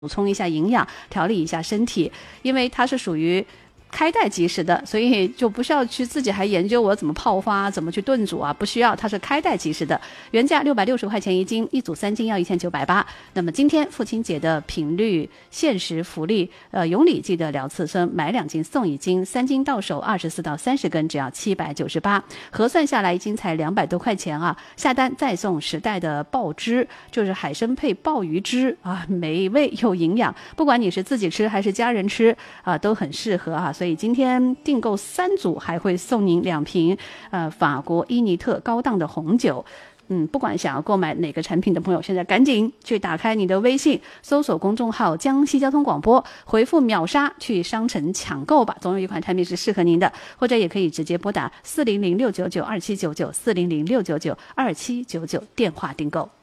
补充一下营养，调理一下身体，因为它是属于开袋即食的，所以就不需要去自己还研究我怎么泡发、怎么去炖煮啊，不需要，它是开袋即食的。原价660块钱一斤，一组3斤要1980。那么今天父亲节的频率限时福利，永礼记的辽刺参买2斤送1斤，3斤到手24到30根，只要798，核算下来一斤才200多块钱啊！下单再送10袋的鲍汁，就是海参配鲍鱼汁啊，美味又营养，不管你是自己吃还是家人吃啊，都很适合啊。所以今天订购3组还会送您2瓶法国伊尼特高档的红酒。不管想要购买哪个产品的朋友，现在赶紧去打开你的微信，搜索公众号江西交通广播，回复秒杀去商城抢购吧，总有一款产品是适合您的。或者也可以直接拨打400-699-2799 400-699-2799电话订购。